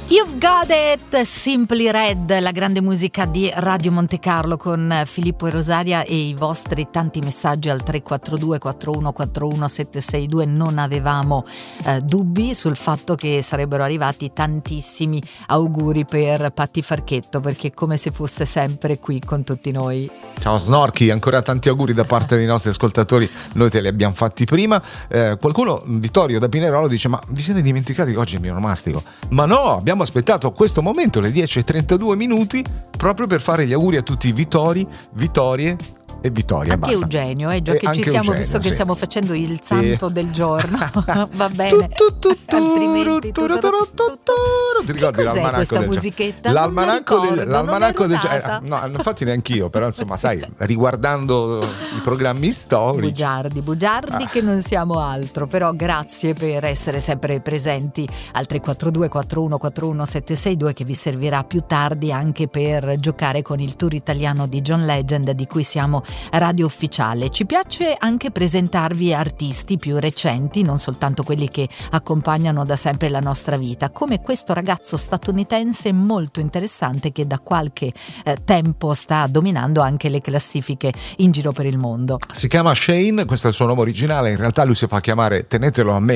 You've Got It, Simply Red, la grande musica di Radio Monte Carlo con Filippo e Rosaria e i vostri tanti messaggi al 342 4141 762. Non avevamo dubbi sul fatto che sarebbero arrivati tantissimi auguri per Patti Farchetto, perché è come se fosse sempre qui con tutti noi. Ciao Snorchi, ancora tanti auguri da parte dei nostri ascoltatori, noi te li abbiamo fatti prima. Qualcuno, Vittorio da Pinerolo, dice: ma vi siete dimenticati che oggi è mionomastico? Ma no, abbiamo aspettato questo momento, le 10:32 minuti, proprio per fare gli auguri a tutti i Vittorie e Vittoria. Anche basta. Eugenio, già che ci siamo, Eugenio, visto che stiamo facendo il santo del giorno. Va bene. Altrimenti ti ricordi l'almanacco questa del musichetta? l'almanacco del no, infatti neanch'io, però insomma, sai, riguardando i programmi storici. Bugiardi che non siamo altro, però grazie per essere sempre presenti al 342 4141 762, che vi servirà più tardi anche per giocare con il tour italiano di John Legend, di cui siamo radio ufficiale. Ci piace anche presentarvi artisti più recenti, non soltanto quelli che accompagnano da sempre la nostra vita, come questo ragazzo statunitense molto interessante che da qualche tempo sta dominando anche le classifiche in giro per il mondo. Si chiama Shane, questo è il suo nome originale, in realtà lui si fa chiamare, tenetelo a me,